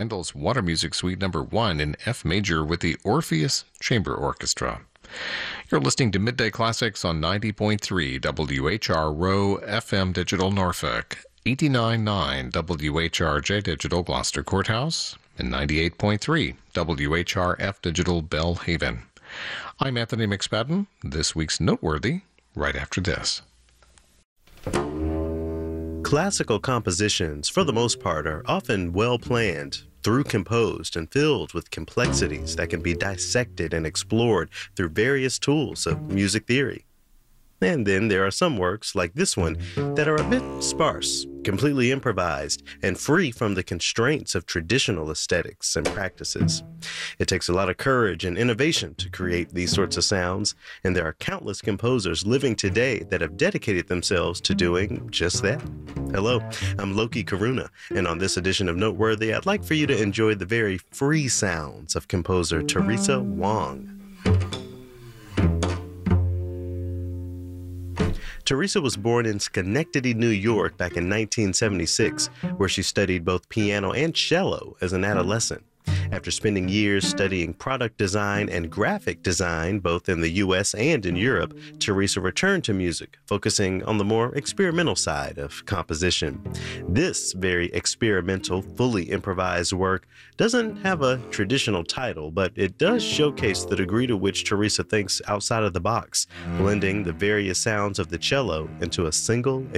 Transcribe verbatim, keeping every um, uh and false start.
Handel's Water Music Suite Number one in F major with the Orpheus Chamber Orchestra. You're listening to Midday Classics on ninety point three W H R Row F M Digital Norfolk, eighty-nine point nine W H R J Digital Gloucester Courthouse, and ninety-eight point three W H R F Digital Belhaven. I'm Anthony McSpadden. This week's Noteworthy, right after this. Classical compositions, for the most part, are often well-planned, through-composed, and filled with complexities that can be dissected and explored through various tools of music theory. And then there are some works, like this one, that are a bit sparse, completely improvised, and free from the constraints of traditional aesthetics and practices. It takes a lot of courage and innovation to create these sorts of sounds, and there are countless composers living today that have dedicated themselves to doing just that. Hello, I'm Loki Karuna, and on this edition of Noteworthy, I'd like for you to enjoy the very free sounds of composer Teresa Wong. Teresa was born in Schenectady, New York back in nineteen seventy-six, where she studied both piano and cello as an adolescent. After spending years studying product design and graphic design, both in the U S and in Europe, Teresa returned to music, focusing on the more experimental side of composition. This very experimental, fully improvised work doesn't have a traditional title, but it does showcase the degree to which Teresa thinks outside of the box, blending the various sounds of the cello into a single